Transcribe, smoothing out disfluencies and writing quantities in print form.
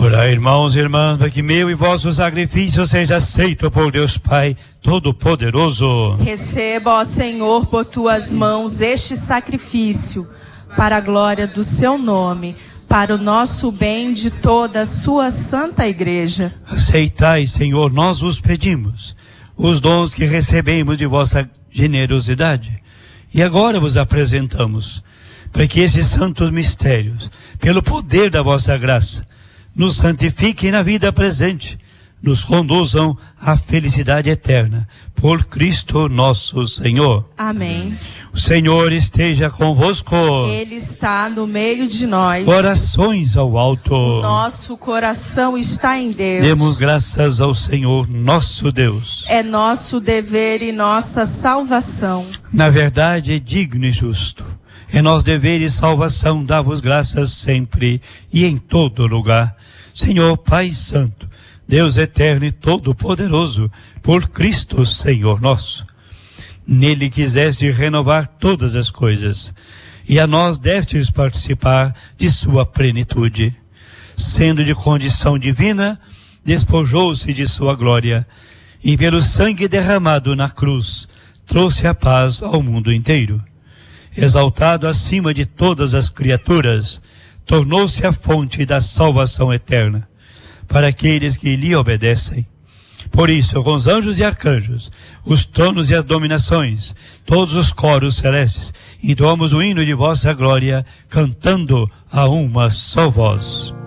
Orai, irmãos e irmãs, para que meu e vosso sacrifício seja aceito por Deus Pai Todo-Poderoso. Receba, ó Senhor, por tuas mãos este sacrifício, para a glória do seu nome, para o nosso bem de toda a sua santa igreja. Aceitai, Senhor, nós vos pedimos, os dons que recebemos de vossa generosidade, e agora vos apresentamos, para que esses santos mistérios, pelo poder da vossa graça, nos santifiquem na vida presente, nos conduzam à felicidade eterna, por Cristo nosso Senhor. Amém. O Senhor esteja convosco. Ele está no meio de nós. Corações ao alto. Nosso coração está em Deus. Demos graças ao Senhor nosso Deus. É nosso dever e nossa salvação. Na verdade, é digno e justo. É nosso dever e salvação dar-vos graças sempre e em todo lugar. Senhor Pai Santo, Deus eterno e todo-poderoso, por Cristo Senhor nosso. Nele quiseste renovar todas as coisas, e a nós destes participar de sua plenitude. Sendo de condição divina, despojou-se de sua glória, e pelo sangue derramado na cruz, trouxe a paz ao mundo inteiro. Exaltado acima de todas as criaturas, tornou-se a fonte da salvação eterna, para aqueles que lhe obedecem. Por isso, com os anjos e arcanjos, os tronos e as dominações, todos os coros celestes, entoamos o hino de vossa glória, cantando a uma só voz.